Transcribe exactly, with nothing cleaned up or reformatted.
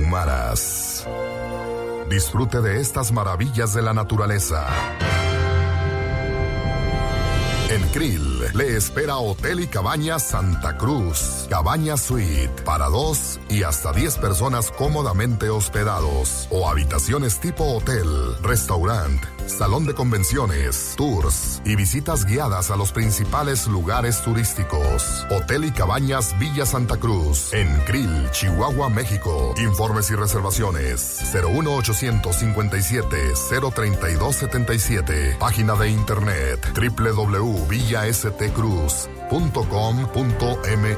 Tarahumaras. Disfrute de estas maravillas de la naturaleza. En Krill le espera Hotel y Cabañas Santa Cruz. Cabaña Suite para dos y hasta diez personas cómodamente hospedados. O habitaciones tipo hotel, restaurante, salón de convenciones, tours y visitas guiadas a los principales lugares turísticos. Hotel y Cabañas Villa Santa Cruz, en Krill, Chihuahua, México. Informes y reservaciones cero uno ochocientos cincuenta y siete cero treinta y dos setenta y siete. Página de internet doble u doble u doble u punto villa s t cruz punto com punto m